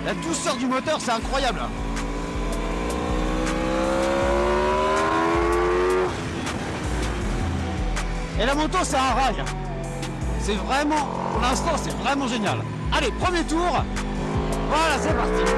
La douceur du moteur, c'est incroyable. Et la moto, c'est un rail. C'est vraiment, pour l'instant, c'est vraiment génial. Allez, premier tour. Voilà, c'est parti.